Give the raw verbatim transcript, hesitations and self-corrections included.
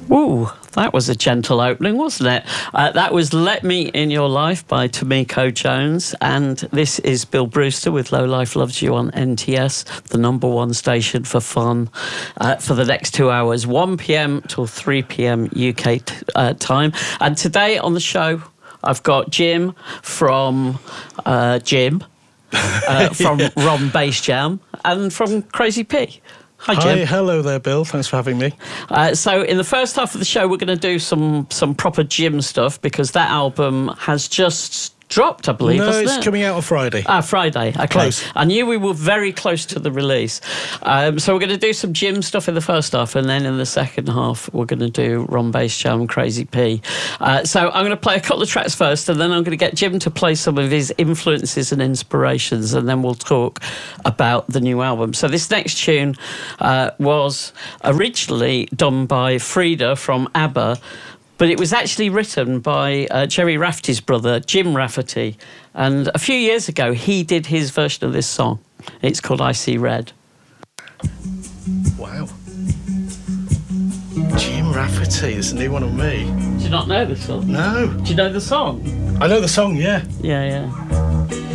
Ooh, that was a gentle opening, wasn't it? Uh, that was Let Me In Your Life by Tomiko Jones. And this is Bill Brewster with Low Life Loves You on N T S, the number one station for fun, uh, for the next two hours, one p.m. till three p.m. U K t- uh, time. And today on the show, I've got Jim from uh, Jim, uh, from yeah. Ron Bass Jam, and from Crazy P. Hi, Jim. Hi, hello there, Bill. Thanks for having me. Uh, so in the first half of the show, we're going to do some some proper Jim stuff because that album has just dropped, I believe, No, hasn't it's it? coming out on Friday. Ah, Friday. Okay. Close. I knew we were very close to the release. Um, so we're going to do some Jim stuff in the first half, and then in the second half, we're going to do Ron Bass Jam, Crazy P. Uh, so I'm going to play a couple of tracks first, and then I'm going to get Jim to play some of his influences and inspirations, and then we'll talk about the new album. So this next tune uh, was originally done by Frida from ABBA, but it was actually written by uh, Jerry Rafferty's brother, Jim Rafferty. And a few years ago, he did his version of this song. It's called I See Red. Wow. Jim Rafferty, it's a new one on me. Do you not know the song? No. Do you know the song? I know the song, yeah. Yeah, yeah.